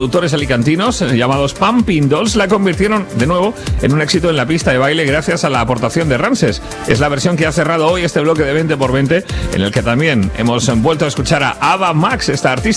Productores alicantinos llamados Pumping Dolls la convirtieron de nuevo en un éxito en la pista de baile gracias a la aportación de Ramses. Es la versión que ha cerrado hoy este bloque de 20x20, en el que también hemos vuelto a escuchar a Ava Max, esta artista.